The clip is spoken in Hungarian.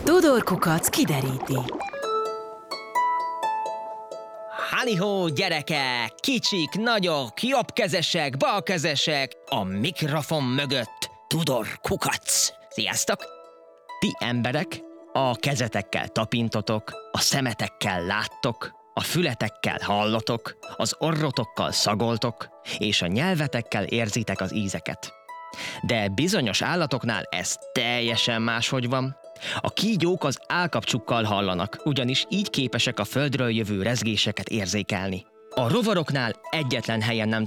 Tudor Kukac kideríti. Hánihó, gyerekek! Kicsik, nagyok, jobbkezesek, balkezesek, a mikrofon mögött Tudor Kukac. Sziasztok! Ti emberek a kezetekkel tapintotok, a szemetekkel láttok, a fületekkel hallotok, az orrotokkal szagoltok, és a nyelvetekkel érzitek az ízeket. De bizonyos állatoknál ez teljesen máshogy van. A kígyók az állkapcsukkal hallanak, ugyanis így képesek a földről jövő rezgéseket érzékelni. A rovaroknál egyetlen helyen nem